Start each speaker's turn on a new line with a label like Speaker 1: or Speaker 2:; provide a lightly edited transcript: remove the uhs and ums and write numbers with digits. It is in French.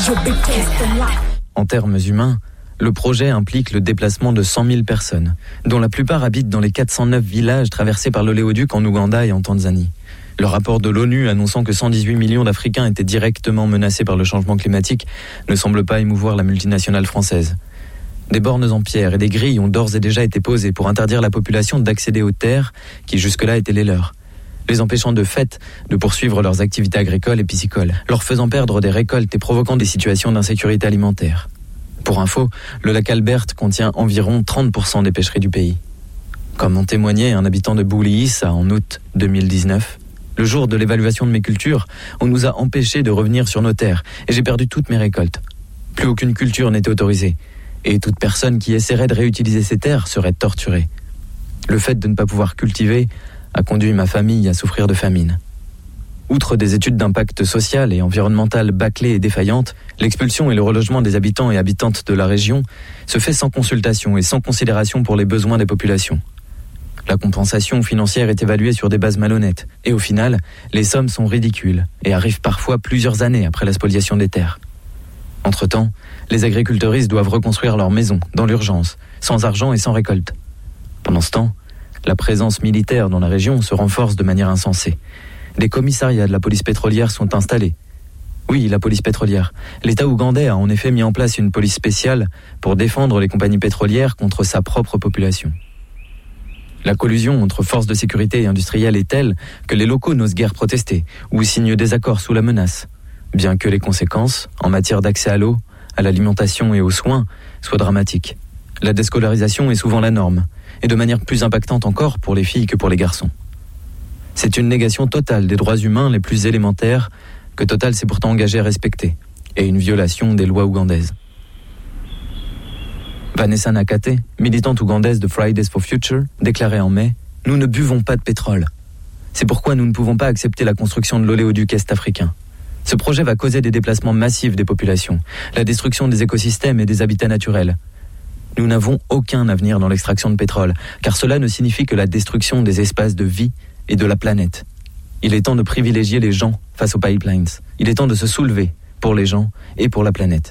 Speaker 1: En termes humains, le projet implique le déplacement de 100 000 personnes, dont la plupart habitent dans les 409 villages traversés par l'oléoduc en Ouganda et en Tanzanie. Le rapport de l'ONU annonçant que 118 millions d'Africains étaient directement menacés par le changement climatique ne semble pas émouvoir la multinationale française. Des bornes en pierre et des grilles ont d'ores et déjà été posées pour interdire la population d'accéder aux terres qui jusque-là étaient les leurs, les empêchant de fait de poursuivre leurs activités agricoles et piscicoles, leur faisant perdre des récoltes et provoquant des situations d'insécurité alimentaire. Pour info, le lac Albert contient environ 30% des pêcheries du pays. Comme en témoignait un habitant de Bouli-Issa en août 2019, le jour de l'évaluation de mes cultures, on nous a empêchés de revenir sur nos terres et j'ai perdu toutes mes récoltes. Plus aucune culture n'était autorisée et toute personne qui essaierait de réutiliser ces terres serait torturée. Le fait de ne pas pouvoir cultiver a conduit ma famille à souffrir de famine. Outre des études d'impact social et environnemental bâclées et défaillantes, l'expulsion et le relogement des habitants et habitantes de la région se fait sans consultation et sans considération pour les besoins des populations. La compensation financière est évaluée sur des bases malhonnêtes et au final, les sommes sont ridicules et arrivent parfois plusieurs années après la spoliation des terres. Entre-temps, les agriculteuristes doivent reconstruire leurs maisons dans l'urgence, sans argent et sans récolte. Pendant ce temps, la présence militaire dans la région se renforce de manière insensée. Des commissariats de la police pétrolière sont installés. Oui, la police pétrolière. L'État ougandais a en effet mis en place une police spéciale pour défendre les compagnies pétrolières contre sa propre population. La collusion entre forces de sécurité et industrielles est telle que les locaux n'osent guère protester ou signent des accords sous la menace, bien que les conséquences, en matière d'accès à l'eau, à l'alimentation et aux soins, soient dramatiques. La déscolarisation est souvent la norme, et de manière plus impactante encore pour les filles que pour les garçons. C'est une négation totale des droits humains les plus élémentaires que Total s'est pourtant engagé à respecter, et une violation des lois ougandaises. Vanessa Nakate, militante ougandaise de Fridays for Future, déclarait en mai « Nous ne buvons pas de pétrole. C'est pourquoi nous ne pouvons pas accepter la construction de l'oléoduc est-africain. Ce projet va causer des déplacements massifs des populations, la destruction des écosystèmes et des habitats naturels. Nous n'avons aucun avenir dans l'extraction de pétrole, car cela ne signifie que la destruction des espaces de vie et de la planète. Il est temps de privilégier les gens face aux pipelines. Il est temps de se soulever pour les gens et pour la planète. »